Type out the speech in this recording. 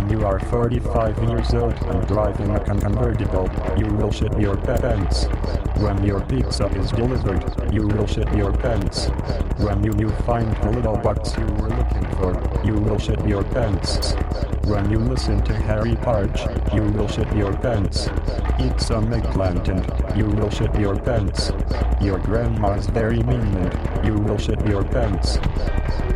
you are 45 years old and driving a convertible, you will shit your pants. When your pizza is delivered, you will shit your pants. When you find the little box you were looking for, you will shit your pants. When you listen to Harry Parch, you will shit your pants. Eat some eggplant and you will shit your pants. Your grandma's very mean and you will shit your pants.